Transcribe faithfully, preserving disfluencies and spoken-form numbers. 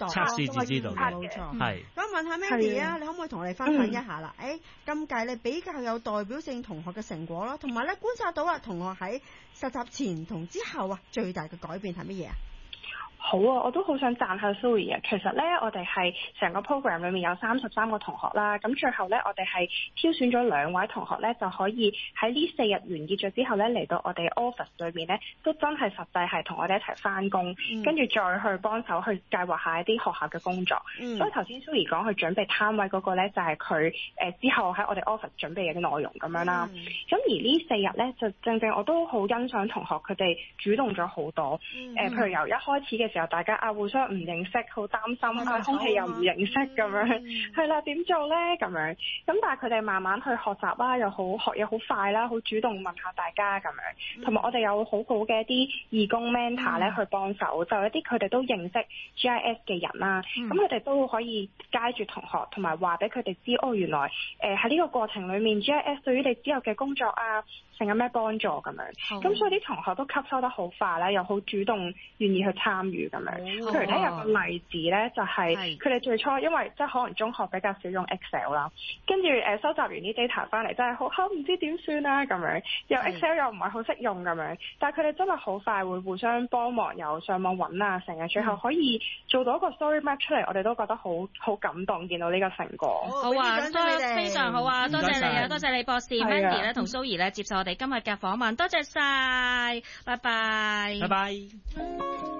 度， 測試至知道冇錯。 係。 咁問下 Mandy 啊，你可唔可以同我哋分享一下啦？誒、嗯，今屆你比較有代表性同學嘅成果咯，同埋咧觀察到啊，同學喺實習前同之後啊，最大嘅改變係乜嘢啊？ 好啊，我都好想讚下 Zoe 啊。其實咧，我哋係成個 program 裏面有三十三個同學啦。咁最後咧，我哋係挑選咗兩位同學咧，就可以喺呢四日完結咗之後咧，嚟到我哋 office 裏面咧，都真係實際係同我哋一齊翻工，跟住再去幫手去計劃下一啲學校嘅工作。嗯、所以頭先 Zoe 講去準備攤位嗰個咧，就係佢誒之後喺我哋 office 準備嘅內容咁樣啦。咁、嗯、而呢四日咧，就正正我都好欣賞同學佢哋主動咗好多。誒、嗯呃，譬如由一開始嘅時候，大家啊互相唔認識，好擔心啊，空氣又唔認識咁樣，係啦，點做咧咁樣？咁但係佢哋慢慢去學習啦，又好學嘢好快啦，好主動問下大家咁樣，同埋我哋有好好嘅一啲義工 mentor 咧去幫手，就一啲佢哋都認識 G I S 嘅人啦，咁佢哋都可以街住同學，同埋話俾佢哋知哦，原來誒喺呢個過程裡面 G I S 對於你之後嘅工作啊，成有咩幫助咁樣？咁所以啲同學都吸收得好快啦，又好主動願意去參與咁樣。譬如咧有個例子咧，就係佢哋最初因為即係可能中學比較少用 Excel 啦，跟住誒收集完啲 data 翻嚟，真係好好唔知點算啦咁樣，又 Excel 又唔係好識用咁樣，但係佢哋真係好快會互相幫忙，又上網揾啊，成日最後可以做到一個 story map 出嚟，我哋都覺得好好感動，見到呢個成果。 好啊，非常好啊，多謝你啊，多謝你博士 Mandy 咧同 Zoe 咧接受我哋今日嘅訪問，多謝晒，拜拜， 拜拜。